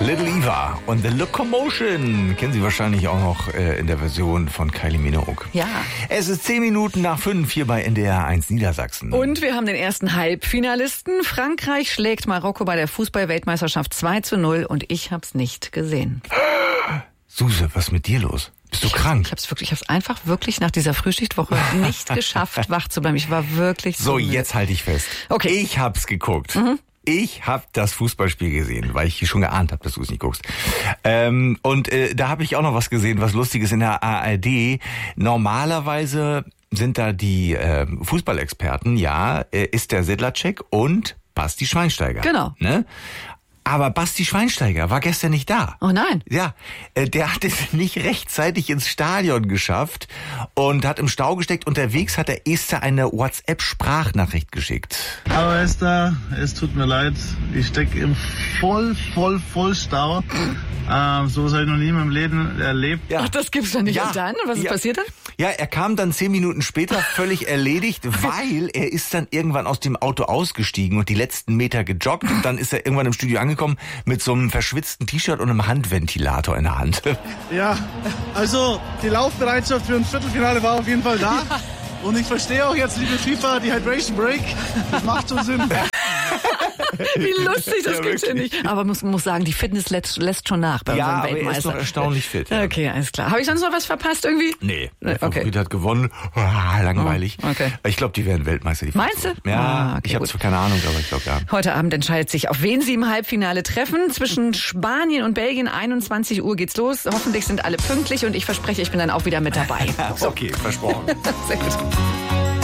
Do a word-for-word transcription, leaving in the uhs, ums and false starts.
Little Eva und The Locomotion kennen Sie wahrscheinlich auch noch äh, in der Version von Kylie Minogue. Ja. Es ist zehn Minuten nach fünf hier bei N D R eins Niedersachsen. Und wir haben den ersten Halbfinalisten. Frankreich schlägt Marokko bei der Fußball-Weltmeisterschaft zwei zu null und ich hab's nicht gesehen. Suse, was ist mit dir los? Bist du krank? Ich hab's wirklich, ich hab's einfach wirklich nach dieser Frühschichtwoche nicht geschafft, wach zu bleiben. Ich war wirklich so. So, müde. jetzt halte ich fest. Okay. Ich hab's geguckt. Mhm. Ich habe das Fußballspiel gesehen, weil ich schon geahnt habe, dass du es nicht guckst. Ähm, und äh, da habe ich auch noch was gesehen, was Lustiges in der A R D. Normalerweise sind da die äh, Fußballexperten, ja, äh, ist der Sedlacek und Basti Schweinsteiger. Genau. Ne? Aber Basti Schweinsteiger war gestern nicht da. Oh nein. Ja, äh, der hat es nicht rechtzeitig ins Stadion geschafft und hat im Stau gesteckt. Unterwegs hat der Esther eine WhatsApp-Sprachnachricht geschickt. Aber Esther, es tut mir leid, ich stecke im voll, voll, voll Stau. Ähm, so was habe ich noch nie in meinem Leben erlebt. Ja. Ach, das gibt's doch nicht. Ja. Und dann? Was ist Ja. passiert dann? Ja, er kam dann zehn Minuten später völlig erledigt, weil er ist dann irgendwann aus dem Auto ausgestiegen und die letzten Meter gejoggt. Und dann ist er irgendwann im Studio angekommen mit so einem verschwitzten T-Shirt und einem Handventilator in der Hand. Ja, also die Laufbereitschaft für ein Viertelfinale war auf jeden Fall da. Ja. Und ich verstehe auch jetzt, liebe FIFA, die Hydration Break. Das macht schon Sinn. Wie lustig, das Ja, gibt's ja wirklich. nicht. Aber man muss, muss sagen, die Fitness lässt, lässt schon nach bei Ja, unserem aber er ist Weltmeister. noch erstaunlich fit. Ja. Okay, alles klar. Habe ich sonst noch was verpasst irgendwie? Nee, der Okay. Favorit hat gewonnen. Ah, langweilig. Oh, okay. Ich glaube, die werden Weltmeister. Die Meinst du? Franzosen. Ja, Ah, okay, ich habe gut. zwar keine Ahnung, aber ich glaube ja. Heute Abend entscheidet sich, auf wen sie im Halbfinale treffen. Zwischen Spanien und Belgien, einundzwanzig Uhr geht's los. Hoffentlich sind alle pünktlich und ich verspreche, ich bin dann auch wieder mit dabei. Okay, versprochen. Sehr gut.